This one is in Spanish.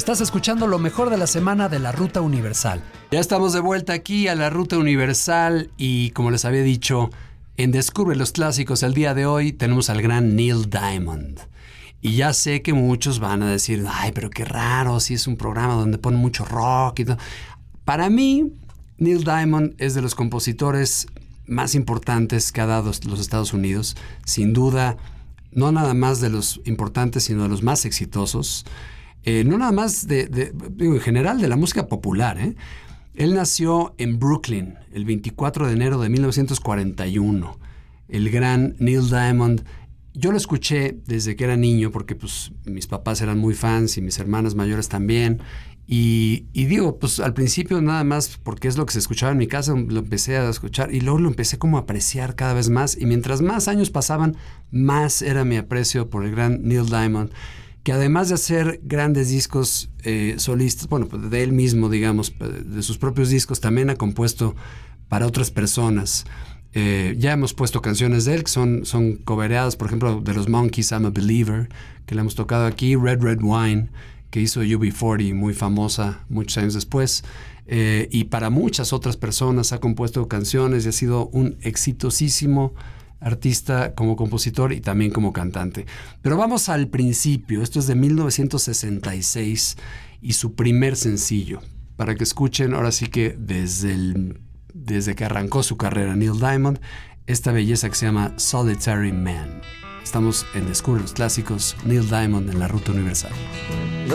Estás escuchando lo mejor de la semana de la Ruta Universal. Ya estamos de vuelta aquí a la Ruta Universal y como les había dicho, en Descubre los Clásicos el día de hoy tenemos al gran Neil Diamond. Y ya sé que muchos van a decir, ay, pero qué raro, si es un programa donde ponen mucho rock y todo. Para mí, Neil Diamond es de los compositores más importantes que ha dado los Estados Unidos. Sin duda, no nada más de los importantes, sino de los más exitosos. No nada más en general de la música popular. Él nació en Brooklyn el 24 de enero de 1941. El gran Neil Diamond. Yo lo escuché desde que era niño porque pues, mis papás eran muy fans y mis hermanas mayores también. Y digo, pues al principio nada más porque es lo que se escuchaba en mi casa, lo empecé a escuchar y luego lo empecé como a apreciar cada vez más. Y mientras más años pasaban, más era mi aprecio por el gran Neil Diamond, que además de hacer grandes discos solistas, bueno, pues de él mismo, digamos, de sus propios discos, también ha compuesto para otras personas. Ya hemos puesto canciones de él que son covereadas, por ejemplo, de los Monkees, I'm a Believer, que le hemos tocado aquí, Red Red Wine, que hizo UB40, muy famosa muchos años después, y para muchas otras personas ha compuesto canciones y ha sido un exitosísimo artista como compositor y también como cantante. Pero vamos al principio. Esto es de 1966 y su primer sencillo, para que escuchen ahora sí que desde que arrancó su carrera Neil Diamond, esta belleza que se llama Solitary Man. Estamos en Descubre los Clásicos, Neil Diamond en la Ruta Universal.